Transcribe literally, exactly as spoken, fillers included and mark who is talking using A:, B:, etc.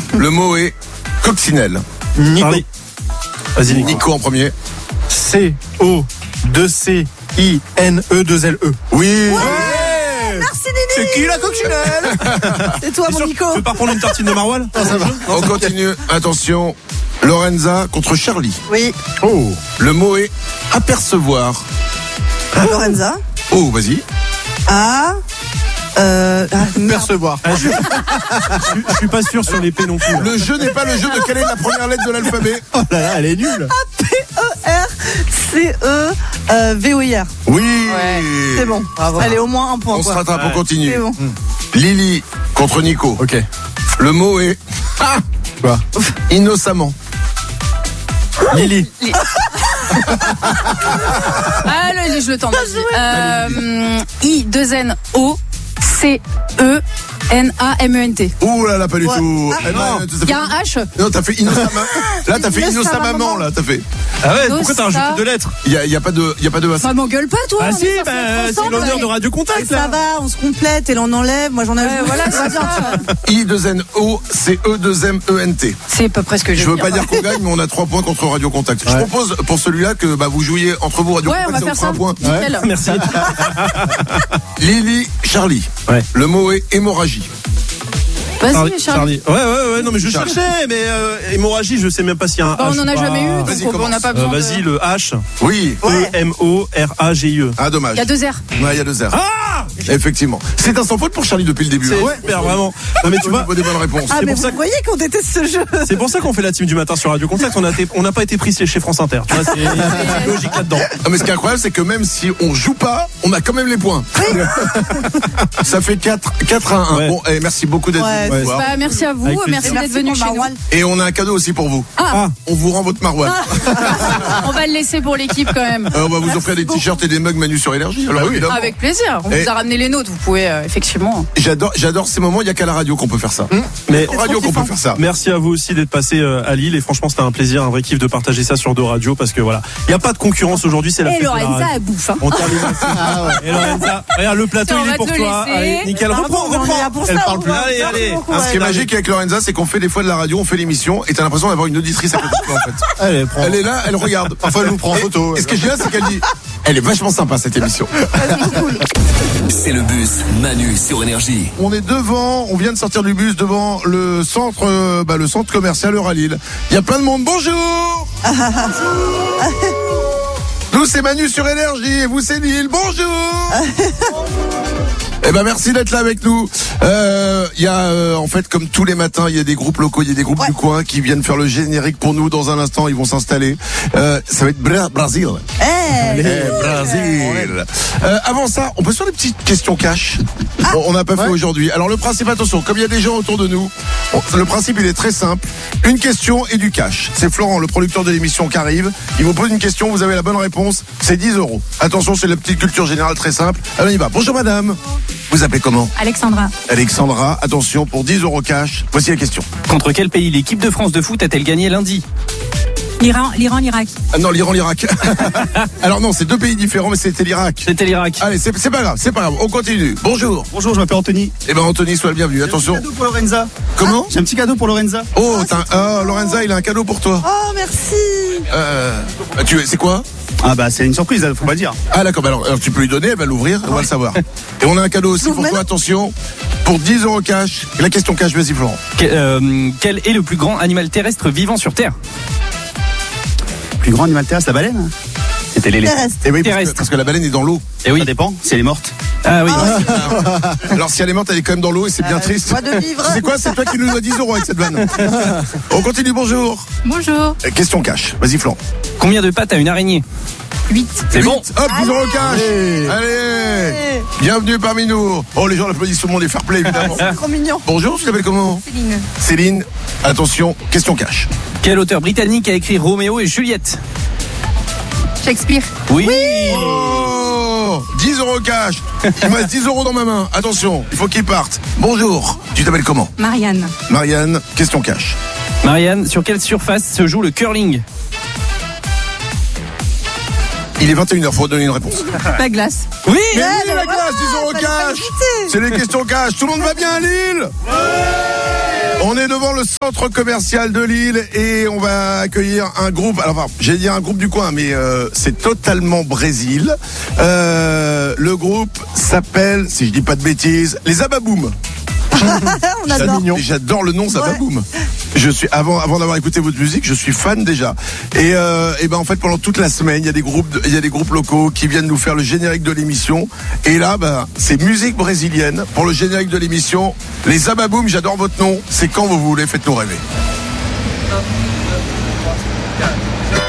A: Le mot est coccinelle.
B: Nico.
C: Charlie. Vas-y, Nico.
A: Nico en premier.
B: C O deux C I N E deux L E.
A: Oui.
D: Merci Nini.
B: C'est qui la coccinelle?
D: C'est toi mon Nico.
C: Tu peux pas prendre une tartine de maroilles?
B: Ah, ça va.
A: On continue. Attention. Lorenza contre Charlie.
D: Oui.
B: Oh.
A: Le mot est apercevoir.
D: Lorenza.
A: Oh, vas-y.
D: A. Euh, ah, merde.
B: Percevoir.
C: Ah, je, je, je suis pas sûr sur les P non plus.
A: Le jeu n'est pas le jeu de quelle est la première lettre de l'alphabet.
B: Oh là là, elle est nulle.
D: P E R C E euh, V O I R.
A: Oui.
D: Ouais. C'est bon.
B: Bravo.
D: Allez, au moins un point.
A: On se
D: quoi.
A: rattrape, on
C: Ouais.
A: continue.
D: C'est bon.
A: Lily contre Nico.
B: Ok.
A: Le mot est ah,
B: Quoi?
A: innocemment.
B: Lily.
E: Ah, le, je le tente. Euh, I deux N O C E N A M E N T.
A: Ouh là là, pas du
D: Ouais.
A: tout.
D: Ah,
A: Eh ben,
B: non.
A: t'as
E: Il y
A: fait-
E: a un H.
A: Non, t'as fait innocemment. Là, t'as fait
D: Innocemment.
A: innocemment, là, t'as fait.
C: Ah ouais,
E: Nos
C: pourquoi t'as
E: ça.
C: rajouté deux lettres?
A: Il y a, il y a pas de, il y a pas de
E: Bah, m'engueule pas, toi.
C: Ah
E: on
C: si,
E: est censé
C: bah,
E: être
C: c'est
E: ensemble,
C: l'honneur
E: mais-
C: de Radio Contact,
D: Ça
C: là.
D: va, on se complète et l'on enlève. Moi j'en ai.
E: Ouais, voilà, c'est ça.
A: I deux N O C E deux M E N T.
E: C'est à peu près ce que je
A: Je veux pas dire qu'on gagne, mais on a trois points contre Radio Contact. Je
B: Ouais.
A: propose pour celui-là que bah, vous jouiez entre vous Radio
E: Ouais, on va
A: Contact,
E: faire
A: ça vous
E: ça.
A: fera un point.
E: Nickel.
C: Merci.
A: Lily, Charlie.
C: Ouais.
A: Le mot est hémorragie.
E: Vas-y,
C: Charlie.
E: Charlie.
C: Ouais, ouais, ouais, non, mais je
A: Charlie.
C: cherchais, mais euh, hémorragie, je sais même pas s'il y a un
E: Bah,
C: H.
E: on en a
C: ou pas.
E: jamais eu,
A: Vas-y,
E: donc on
A: commence.
E: n'a pas
C: Euh,
E: besoin.
C: Vas-y,
E: de...
C: le H.
A: Oui.
D: Ouais.
C: E M O R A G I E.
A: Ah, dommage.
E: Il y a deux R.
A: Ouais, il y a deux R.
C: Ah
A: Effectivement. C'est un sans faute pour Charlie depuis le début.
C: C'est
A: hein.
C: super, vraiment. Non, mais tu
A: Au
C: vois,
A: niveau des bonnes réponses.
D: Ah,
C: c'est
D: mais
C: pour
D: vous
C: ça que-
D: voyez qu'on déteste ce jeu.
C: c'est pour ça qu'on fait la team du matin sur Radio Contact. On a été- on n'a pas été pris chez France Inter. Tu vois, c'est il y a une logique là-dedans.
A: Ah, mais ce qui est incroyable, c'est que même si on joue pas, on a quand même les points. Ça fait quatre, quatre à un.
C: Ouais.
A: Bon, eh, merci beaucoup d'être
D: Ouais,
A: venu nous
D: c'est-
A: voir.
E: Bah, merci à vous,
C: Avec plaisir.
E: merci d'être venu
D: pour
E: chez nous.
D: Marouane.
A: Et on a un cadeau aussi pour vous.
E: Ah,
A: On vous rend votre marouane.
E: on va le laisser pour l'équipe quand même.
A: Euh, on va vous offrir des t-shirts et des mugs Manu sur Énergie. Alors, évidemment.
E: Avec plaisir. On
A: Et-
E: vous a ramené les nôtres. Vous pouvez euh, effectivement.
A: J'adore, j'adore ces moments. Il y a qu'à la radio qu'on peut faire ça.
C: Mais
A: En radio qu'on peut faire ça.
C: merci à vous aussi d'être passé euh, à Lille et franchement c'était un plaisir, un vrai kiff de partager ça sur deux radios parce que voilà, il n'y a pas de concurrence aujourd'hui, c'est la
E: Et
C: fête de la
E: Lorenza,
C: radio.
E: elle bouffe. Hein.
C: On termine là-dessus. Et Lorenza, regarde le plateau,
E: On
C: il est
E: va
C: pour
E: te
C: toi.
E: laisser.
C: Allez, nickel,
D: Pardon,
C: reprends,
D: mais on est là
C: reprends.
D: pour
C: Elle
D: ça,
C: parle
D: on
C: plus.
D: va-
C: Allez,
D: Merci
C: allez.
D: beaucoup,
A: Ce qui est
D: ouais.
A: magique avec Lorenza, c'est qu'on fait des fois de la radio, on fait l'émission, et t'as l'impression d'avoir une auditrice à côté de toi, en fait.
B: Allez, prends.
A: Elle est là, elle regarde.
B: Parfois, elle nous prend en
A: Et-
B: photo.
A: Et ce que je dis là, c'est qu'elle dit, elle est vachement sympa, cette émission.
F: C'est le bus Manu sur Énergie.
A: On est devant, on vient de sortir du bus devant le centre, euh, bah, le centre commercial Euralille. Il y a plein de monde. Bonjour. Nous c'est Manu sur Énergie et vous c'est Lille. Bonjour. Eh ben merci d'être là avec nous. Euh, Il y a euh, en fait comme tous les matins, il y a des groupes locaux, il y a des groupes
D: Ouais.
A: du coin qui viennent faire le générique pour nous. Dans un instant, ils vont s'installer. Euh, ça va être Bra- Brésil.
D: Eh,
A: Eh, Brésil. Euh, avant ça, on peut se faire des petites questions cash. Bon, on n'a pas fait aujourd'hui. Alors le principe, attention, comme il y a des gens autour de nous, on- le principe il est très simple. Une question et du cash. C'est Florent, le producteur de l'émission, qui arrive. Il vous pose une question, vous avez la bonne réponse, c'est dix euros. Attention, c'est la petite culture générale très simple. Alors on y va. Bonjour madame. Vous appelez comment?
G: Alexandra.
A: Alexandra. Attention, pour dix euros cash, voici la question.
H: Contre quel pays l'équipe de France de foot a-t-elle gagné lundi?
G: L'Iran, l'Iran, l'Irak.
A: Ah non, l'Iran, l'Irak. Alors non, c'est deux pays différents, mais c'était l'Irak.
H: C'était l'Irak.
A: Allez, c'est c'est pas grave, c'est pas grave. On continue. Bonjour.
B: Bonjour, je m'appelle Anthony.
A: Eh ben Anthony, sois le bienvenu. Attention.
B: J'ai un cadeau pour Lorenza.
A: Comment?
B: J'ai un petit cadeau pour Lorenza.
A: Oh, t'as un- ah, Lorenza, il a un cadeau pour toi.
D: Oh, merci.
A: Euh, tu c'est quoi?
B: Ah bah c'est une surprise, faut pas le dire.
A: Ah d'accord, bah alors, alors tu peux lui donner, elle va l'ouvrir, on va le savoir. Et on a un cadeau aussi
D: J'ouvre
A: pour toi,
D: maintenant.
A: attention, pour dix euros cash. Et la question cash, vas-y Florent.
H: Que- euh, quel est le plus grand animal terrestre vivant sur Terre?
B: Le plus grand animal terrestre, la baleine.
H: C'était l'éléphant.
D: Terrestre.
A: Eh oui, parce que,
H: Terrestre.
A: parce que la baleine est dans l'eau.
H: Eh oui.
B: Ça dépend, si elle est morte.
H: Ah oui.
A: Alors si elle est morte, elle est quand même dans l'eau et c'est bien
D: Euh,
A: triste.
D: joie de vivre.
A: C'est quoi? C'est toi qui nous dois dix euros avec cette vanne. On continue, bonjour.
G: Bonjour.
A: Euh, Question cash, vas-y Florent.
H: Combien de pattes a une araignée?
G: huit.
H: C'est bon.
A: Huit. Hop, dix euros cash.
B: Allez.
A: Allez. Bienvenue parmi nous. Oh, les gens l'applaudissent, tout le monde est fair play, évidemment.
D: Trop mignon.
A: Bonjour, tu t'appelles comment?
G: Céline.
A: Céline. Attention, question cash.
H: Quel auteur britannique a écrit Roméo et Juliette?
G: Shakespeare.
H: Oui.
A: Oh, dix euros cash. Il me reste dix euros dans ma main. Attention, il faut qu'il parte. Bonjour, tu t'appelles comment?
G: Marianne.
A: Marianne, question cash.
H: Marianne, sur quelle surface se joue le curling?
A: Il est vingt et une heures, faut donner une réponse.
G: La glace.
H: Oui.
A: Mais
D: Ouais,
A: oui,
D: bah
A: la
D: voilà,
A: glace, dix euros
D: fallait pas
A: cash.
D: hésiter.
A: C'est les questions cash. Tout le monde va bien à Lille? On est devant le centre commercial de Lille et on va accueillir un groupe. Alors, enfin, j'ai dit un groupe du coin, mais euh, c'est totalement Brésil. Euh, le groupe s'appelle, si je dis pas de bêtises, les Ababoum.
D: On adore.
A: J'adore, j'adore le nom Zababoum. Ouais. Je suis avant avant d'avoir écouté votre musique, je suis fan déjà. Et euh, et ben en fait pendant toute la semaine, il y a des groupes il y a des groupes locaux qui viennent nous faire le générique de l'émission. Et là ben c'est musique brésilienne pour le générique de l'émission. Les Zababoum, j'adore votre nom. C'est quand vous voulez, faites-nous rêver.